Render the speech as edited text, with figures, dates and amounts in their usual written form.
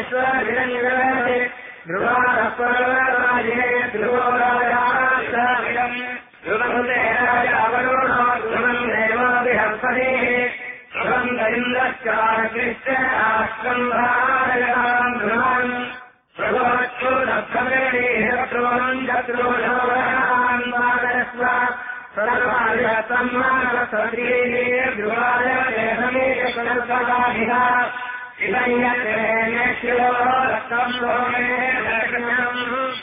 ध्रुवारपर्वराजे ध्रुवराजामिदम् ध्रुवम् देवावरुणो ध्रुवम् देवो बृहस्पतिः ध्रुवम् इन्द्रश्चाकृष्टास्कन्धारयाम् ध्रुवम् ध्रुवोच्छूरभ्रमेणीः ध्रुवम् शत्रुशोभयान् वादस्व सर्वायतन्मानसदीः ध्रुवाय देहमेकल्पदाभिः इदं यते शिवो रक्तं लोमे